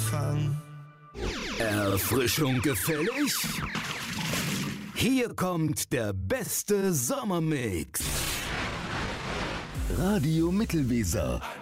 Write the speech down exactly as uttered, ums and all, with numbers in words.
Anfang. Erfrischung gefällig? Hier kommt der beste Sommermix. Radio Mittelweser.